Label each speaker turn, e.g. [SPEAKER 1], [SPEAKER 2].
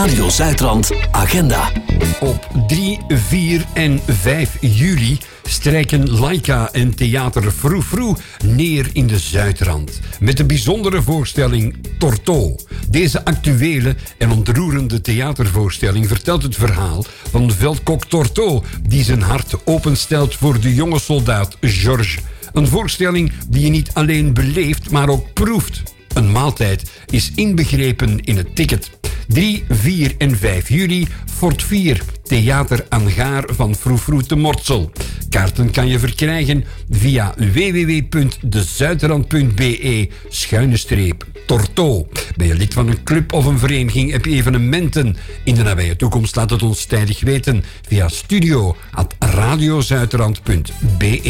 [SPEAKER 1] Radio Zuidrand Agenda.
[SPEAKER 2] Op 3, 4 en 5 juli strijken Laika en Theater Froe Froe neer in de Zuidrand. Met de bijzondere voorstelling Torto. Deze actuele en ontroerende theatervoorstelling vertelt het verhaal van veldkok Torto, die zijn hart openstelt voor de jonge soldaat Georges. Een voorstelling die je niet alleen beleeft, maar ook proeft. Een maaltijd is inbegrepen in het ticket. 3, 4 en 5 juli, Fort 4, Theater Angaar van Froe Froe te Mortsel. Kaarten kan je verkrijgen via www.dezuidrand.be/Torto. Ben je lid van een club of een vereniging, heb je evenementen in de nabije toekomst, laat het ons tijdig weten via studio@radiozuidrand.be.